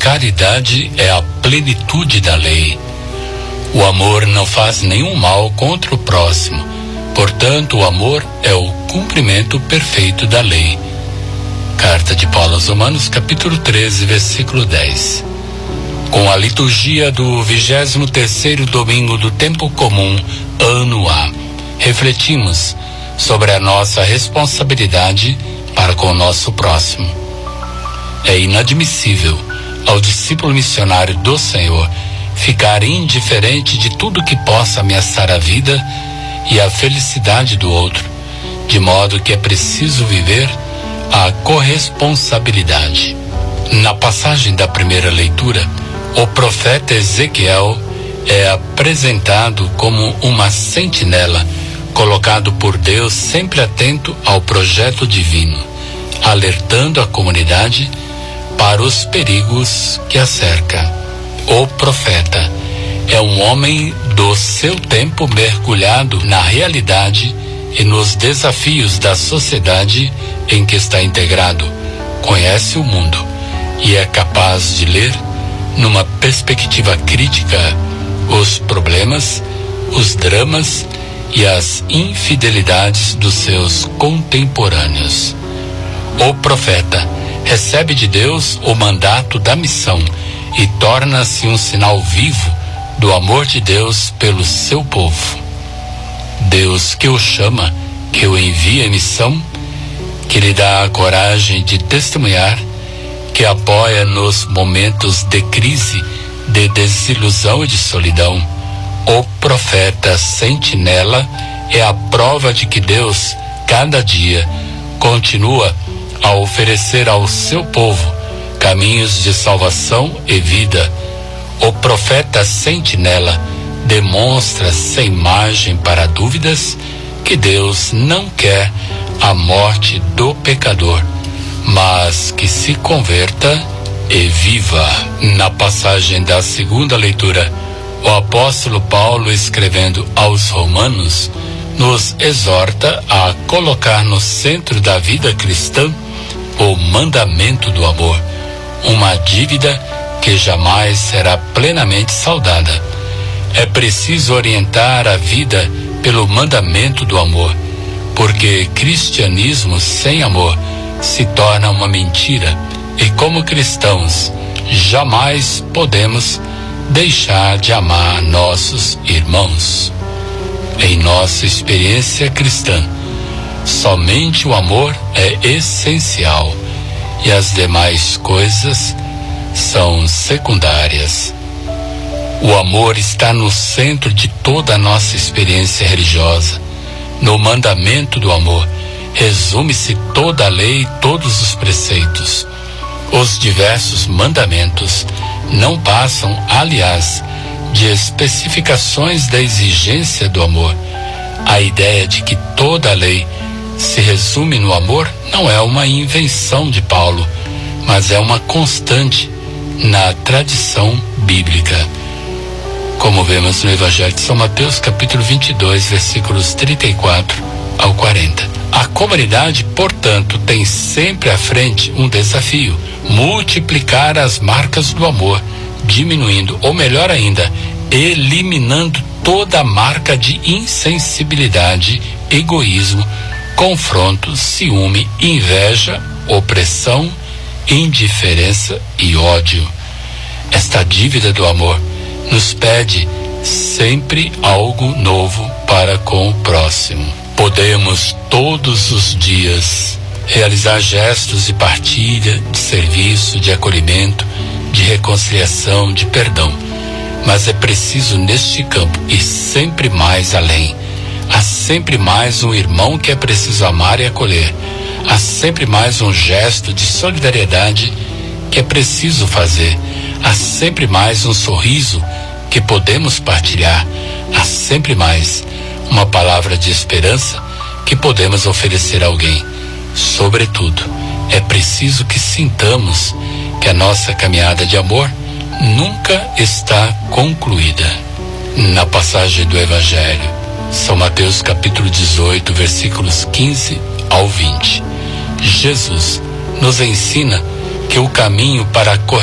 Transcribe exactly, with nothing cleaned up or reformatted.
caridade é a plenitude da lei. O amor não faz nenhum mal contra o próximo. Portanto, o amor é o cumprimento perfeito da lei. Carta de Paulo aos Romanos, capítulo treze, versículo dez. Com a liturgia do vigésimo terceiro domingo do tempo comum, ano A, refletimos sobre a nossa responsabilidade para com o nosso próximo. É inadmissível ao discípulo missionário do Senhor ficar indiferente de tudo que possa ameaçar a vida e a felicidade do outro, de modo que é preciso viver a corresponsabilidade. Na passagem da primeira leitura, o profeta Ezequiel é apresentado como uma sentinela, colocado por Deus sempre atento ao projeto divino, alertando a comunidade para os perigos que a cerca. O profeta é um homem do seu tempo mergulhado na realidade e nos desafios da sociedade em que está integrado. Conhece o mundo e é capaz de ler, numa perspectiva crítica, os problemas, os dramas e as infidelidades dos seus contemporâneos. O profeta recebe de Deus o mandato da missão e torna-se um sinal vivo do amor de Deus pelo seu povo. Deus que o chama, que o envia em missão, que lhe dá a coragem de testemunhar, que apoia nos momentos de crise, de desilusão e de solidão. O profeta sentinela é a prova de que Deus, cada dia, continua a oferecer ao seu povo caminhos de salvação e vida. O profeta sentinela demonstra, sem margem para dúvidas, que Deus não quer a morte do pecador, mas que se converta e viva. Na passagem da segunda leitura, o apóstolo Paulo, escrevendo aos Romanos, nos exorta a colocar no centro da vida cristã o mandamento do amor, uma dívida que jamais será plenamente saldada. É preciso orientar a vida pelo mandamento do amor, porque cristianismo sem amor se torna uma mentira, e como cristãos jamais podemos deixar de amar nossos irmãos. Em nossa experiência cristã, somente o amor é essencial e as demais coisas são secundárias. O amor está no centro de toda a nossa experiência religiosa. No mandamento do amor resume-se toda a lei e todos os preceitos. Os diversos mandamentos não passam, aliás, de especificações da exigência do amor. A ideia de que toda a lei se resume no amor não é uma invenção de Paulo, mas é uma constante na tradição bíblica. Como vemos no Evangelho de São Mateus, capítulo vinte e dois, versículos trinta e quatro ao quarenta. A comunidade, portanto, tem sempre à frente um desafio: multiplicar as marcas do amor, diminuindo, ou melhor ainda, eliminando toda a marca de insensibilidade, egoísmo, confronto, ciúme, inveja, opressão, indiferença e ódio. Esta dívida do amor nos pede sempre algo novo para com o próximo. Podemos todos os dias realizar gestos de partilha, de serviço, de acolhimento, de reconciliação, de perdão, mas é preciso neste campo ir sempre mais além. Há sempre mais um irmão que é preciso amar e acolher. Há sempre mais um gesto de solidariedade que é preciso fazer. Há sempre mais um sorriso que podemos partilhar. Há sempre mais uma palavra de esperança que podemos oferecer a alguém. Sobretudo, é preciso que sintamos que a nossa caminhada de amor nunca está concluída. Na passagem do Evangelho, São Mateus capítulo dezoito, versículos quinze ao vinte, Jesus nos ensina que o caminho para a